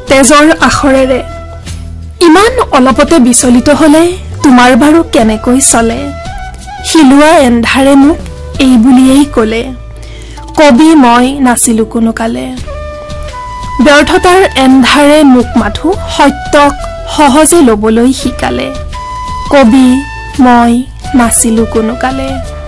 তেজৰ আখৰেৰে ইমান অলপতে বিচলিত হলে তোমাৰ বাৰু কেনেকৈ চলে হিলুৱা এন্ধাৰে মোক এই বুলিয়েই কলে কবি মই নাছিলো কোনো কালে ব্যৰ্থতাৰ এন্ধাৰে মোক মাথো সত্যক সহজে লবলৈ শিকালে কবি মই নাছিলো কোনো কালে